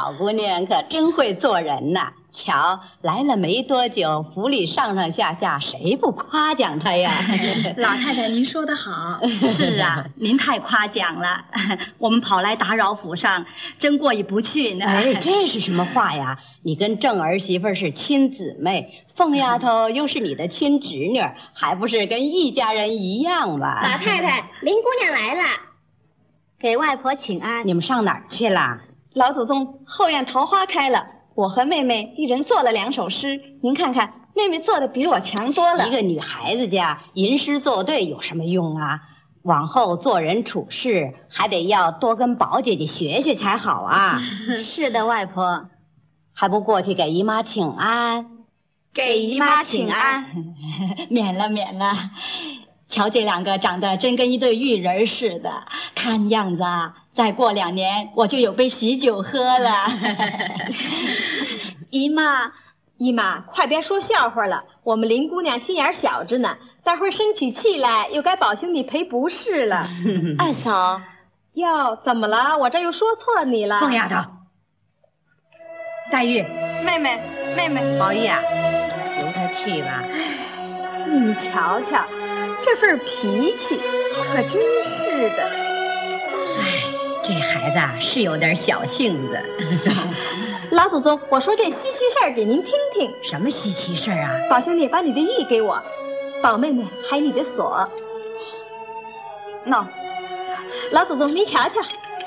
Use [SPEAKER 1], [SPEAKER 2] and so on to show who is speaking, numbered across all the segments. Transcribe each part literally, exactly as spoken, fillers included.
[SPEAKER 1] 好姑娘可真会做人呐！瞧，来了没多久，府里上上下下谁不夸奖她呀？
[SPEAKER 2] 老太太，您说得好。
[SPEAKER 3] 是啊，您太夸奖了，我们跑来打扰府上，真过意不去呢。
[SPEAKER 1] 哎，这是什么话呀？你跟郑儿媳妇是亲姊妹，凤丫头又是你的亲侄女，还不是跟一家人一样吧？
[SPEAKER 4] 老太太，林姑娘来了，
[SPEAKER 3] 给外婆请安。
[SPEAKER 1] 你们上哪儿去了？
[SPEAKER 2] 老祖宗，后院桃花开了，我和妹妹一人做了两首诗，您看看，妹妹做的比我强多了。
[SPEAKER 1] 一个女孩子家吟诗作对有什么用啊？往后做人处事还得要多跟宝姐姐学学才好啊。
[SPEAKER 3] 是的，外婆，
[SPEAKER 1] 还不过去给姨妈请安？
[SPEAKER 3] 给姨妈请安。免了免了，瞧这两个长得真跟一对玉人似的，看样子啊，再过两年我就有杯喜酒喝了。
[SPEAKER 2] 姨妈，姨妈，快别说笑话了，我们林姑娘心眼小着呢，待会儿生起气来又该宝兄弟赔不是了。
[SPEAKER 3] 二嫂，
[SPEAKER 2] 哟，怎么了？我这又说错你了？
[SPEAKER 1] 凤丫头，黛玉，
[SPEAKER 2] 妹妹，妹妹，
[SPEAKER 1] 宝玉啊，由他去吧。
[SPEAKER 2] 你瞧瞧，这份脾气，可真是的。
[SPEAKER 1] 哎，这孩子啊是有点小性子。
[SPEAKER 2] 老祖宗，我说件稀奇事儿给您听听。
[SPEAKER 1] 什么稀奇事儿啊？
[SPEAKER 2] 宝兄弟，把你的玉给我，宝妹妹还你的锁。喏，老祖宗您瞧瞧。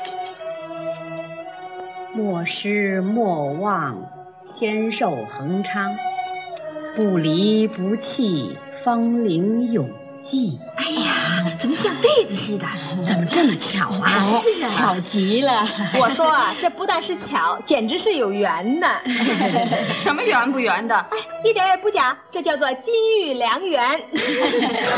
[SPEAKER 1] 莫失莫忘，仙寿恒昌，不离不弃，芳龄永继。
[SPEAKER 2] 哎呀，怎么像对子似的？
[SPEAKER 1] 怎么这么巧啊？
[SPEAKER 2] 是啊，
[SPEAKER 3] 巧极了。
[SPEAKER 2] 我说啊，这不但是巧，简直是有缘呢。
[SPEAKER 5] 什么缘不缘的？
[SPEAKER 2] 哎，一点也不假，这叫做金玉良缘。